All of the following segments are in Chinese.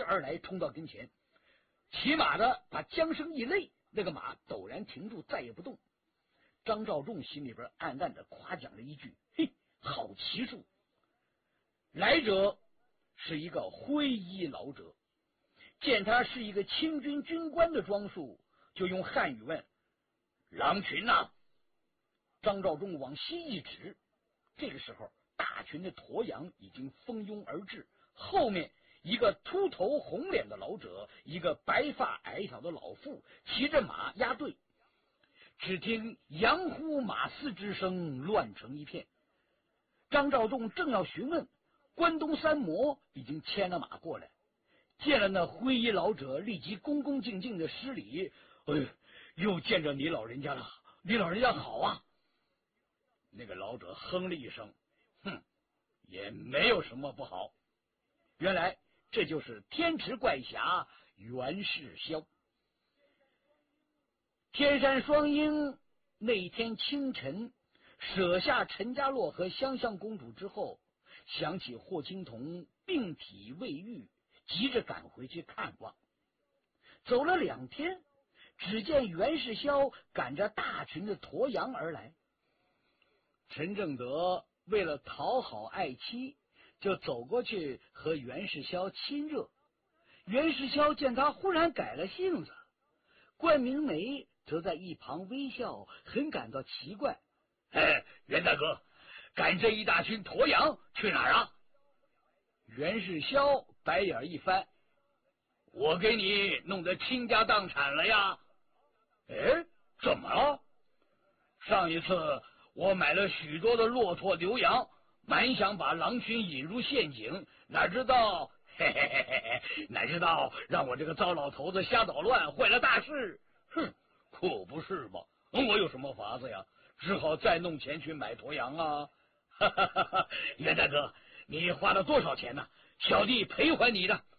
而来，冲到跟前，骑马的把缰绳一勒，那个马陡然停住，再也不动。张召仲心里边暗暗的夸奖了一句：“嘿，好骑术！”来者是一个灰衣老者，见他是一个清军军官的装束，就用汉语问：“狼群呐？”张召仲往西一指，这个时候大群的驼羊已经蜂拥而至，后面一个秃头红脸的老者，一个白发矮小的老妇骑着马押队。只听羊呼马嘶之声乱成一片。张召仲正要询问，关东三魔已经牵了马过来，见了那灰衣老者，立即恭恭敬敬的施礼：“又见着你老人家了，你老人家好啊！”那个老者哼了一声：“也没有什么不好。”原来这就是天池怪侠袁世霄。天山双鹰那天清晨舍下陈家洛和香香公主之后，想起霍青桐病体未愈，急着赶回去看望。走了2天，只见袁世霄赶着大群的驼羊而来。陈正德为了讨好爱妻，就走过去和袁世霄亲热。袁世霄见他忽然改了性子，关明梅则在一旁微笑，很感到奇怪。袁大哥，赶这一大群驼羊去哪儿啊？袁世霄白眼一翻：“我给你弄得倾家荡产了呀！”怎么了？上一次我买了许多的骆驼牛羊，满想把狼群引入陷阱，哪知道让我这个糟老头子瞎捣乱，坏了大事。可不是嘛，我有什么法子呀？只好再弄钱去买驼羊啊。袁大哥，你花了多少钱呢？小弟赔还你的。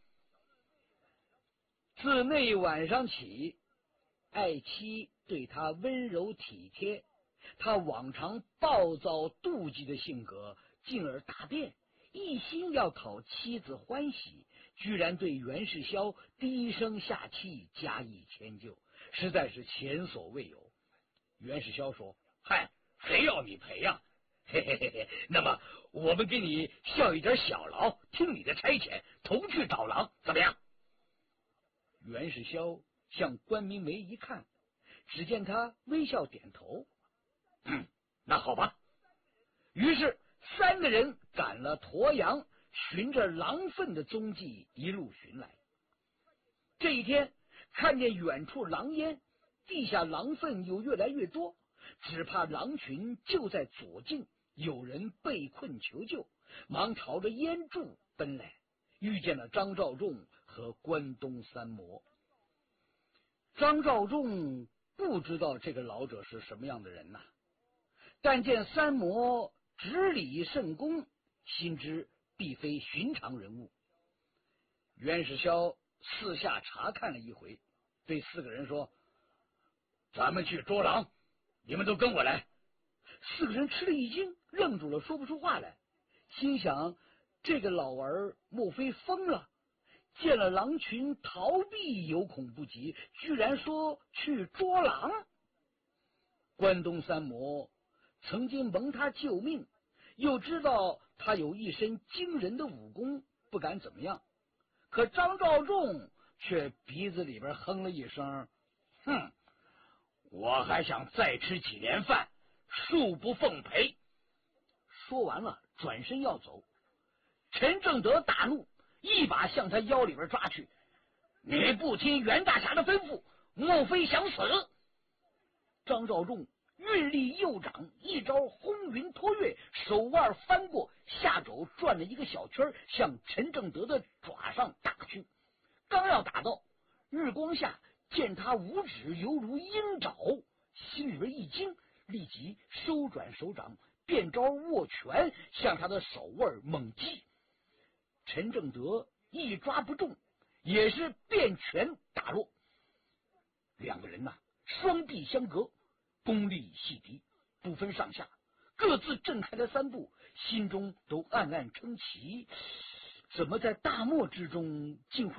自那晚上起，爱妻对他温柔体贴，他往常暴躁妒忌的性格进而大变，一心要讨妻子欢喜，居然对袁世霄低声下气，加以迁就，实在是前所未有。袁世霄说：“谁要你赔呀？那么我们给你效一点小劳，听你的差遣，同去找狼，怎么样？”袁世霄向关明梅一看，只见他微笑点头。那好吧。于是3个人赶了驼羊，循着狼粪的踪迹一路寻来。这一天看见远处狼烟，地下狼粪又越来越多，只怕狼群就在左近，有人被困求救，忙朝着烟柱奔来，遇见了张召仲和关东三魔。张召仲不知道这个老者是什么样的人呐，但见三魔执礼甚恭，心知必非寻常人物。袁世霄四下查看了一回，对4个人说：“咱们去捉狼，你们都跟我来。”4个人吃了一惊，愣住了，说不出话来，心想这个老儿莫非疯了？见了狼群逃避有恐不及，居然说去捉狼。关东三魔曾经蒙他救命，又知道他有一身惊人的武功，不敢怎么样。可张召仲却鼻子里边哼了一声：“我还想再吃几年饭，恕不奉陪。”说完了，转身要走。陈正德大怒，一把向他腰里边抓去：“你不听袁大侠的吩咐，莫非想死？”张召仲运力右掌一招轰云托月，手腕翻过，下肘转了一个小圈，向陈正德的爪上打去。刚要打到，日光下见他五指犹如鹰爪，心里边一惊，立即收转手掌，变招握拳，向他的手腕猛击。陈正德一抓不中，也是变拳打落。2个人双臂相隔，功力系敌，不分上下，各自震开了3步，心中都暗暗称奇，怎么在大漠之中竟会